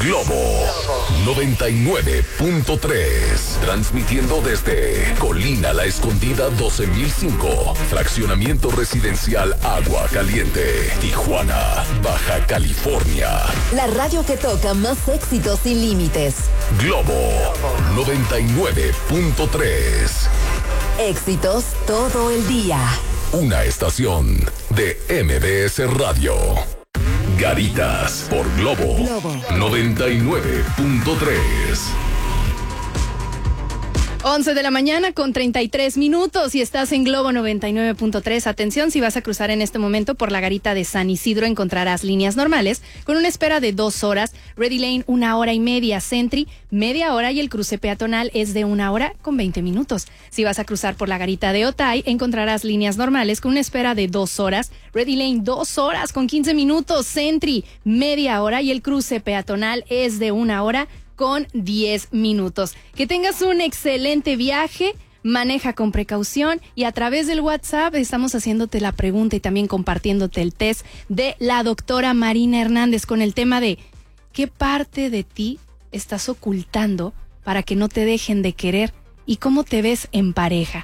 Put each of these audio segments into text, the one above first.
Globo 99.3. Transmitiendo desde Colina La Escondida 12005. Fraccionamiento residencial Agua Caliente. Tijuana, Baja California. La radio que toca más éxitos sin límites. Globo 99.3. Éxitos todo el día. Una estación de MBS Radio. Garitas por Globo 99.3. 11 de la mañana con 33 minutos y estás en Globo 99.3. Atención, si vas a cruzar en este momento por la garita de San Isidro encontrarás líneas normales con una espera de 2 horas, Ready Lane 1 hora y media, Sentry media hora y el cruce peatonal es de 1 hora con 20 minutos. Si vas a cruzar por la garita de Otay encontrarás líneas normales con una espera de 2 horas, Ready Lane 2 horas con 15 minutos, Sentry media hora y el cruce peatonal es de 1 hora con 10 minutos. Que tengas un excelente viaje, maneja con precaución y a través del WhatsApp estamos haciéndote la pregunta y también compartiéndote el test de la doctora Marina Hernández con el tema de ¿qué parte de ti estás ocultando para que no te dejen de querer? ¿Y cómo te ves en pareja?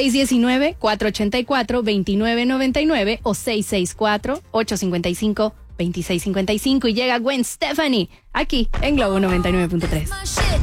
619-484-2999 o 664-855-2655 y llega Gwen Stefani aquí en Globo 99.3.